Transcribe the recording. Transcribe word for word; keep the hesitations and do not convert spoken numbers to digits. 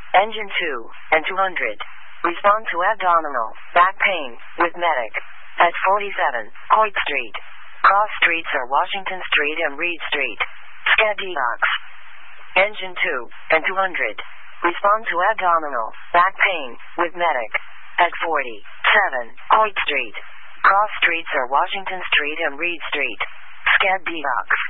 Engine two and two hundred. Respond to abdominal, back pain, with medic. At forty-seven, Hoyt Street. Cross streets are Washington Street and Reed Street. Scad box. Engine two and two hundred. Respond to abdominal, back pain, with medic. At forty-seven, Hoyt Street. Cross streets are Washington Street and Reed Street. Scad box.